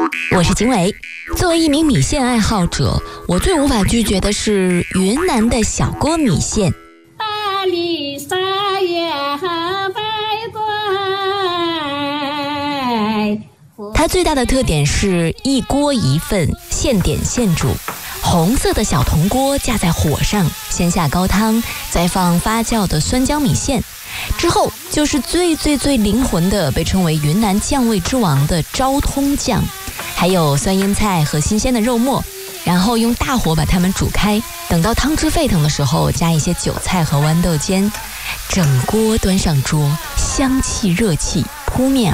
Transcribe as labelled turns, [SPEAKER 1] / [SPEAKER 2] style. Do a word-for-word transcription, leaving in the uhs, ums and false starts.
[SPEAKER 1] 我是景伟。作为一名米线爱好者，我最无法拒绝的是云南的小锅米线。
[SPEAKER 2] 大理沙叶白怪，
[SPEAKER 1] 它最大的特点是一锅一份，现点现煮。红色的小铜锅架在火上，先下高汤，再放发酵的酸浆米线，之后就是最最最灵魂的，被称为云南酱味之王的昭通酱，还有酸腌菜和新鲜的肉末，然后用大火把它们煮开，等到汤汁沸腾的时候，加一些韭菜和豌豆尖，整锅端上桌，香气热气扑面